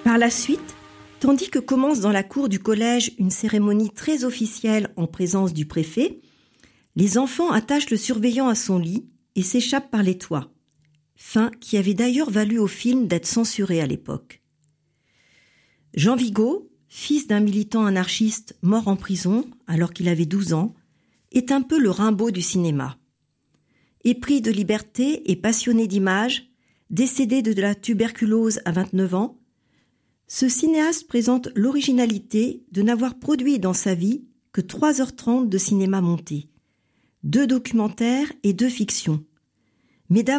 Par la suite, tandis que commence dans la cour du collège une cérémonie très officielle en présence du préfet, les enfants attachent le surveillant à son lit et s'échappent par les toits. Fin qui avait d'ailleurs valu au film d'être censuré à l'époque. Jean Vigo, fils d'un militant anarchiste mort en prison alors qu'il avait 12 ans, est un peu le Rimbaud du cinéma. Épris de liberté et passionné d'images, décédé de la tuberculose à 29 ans, ce cinéaste présente l'originalité de n'avoir produit dans sa vie que 3h30 de cinéma monté, 2 documentaires et 2 fictions, mais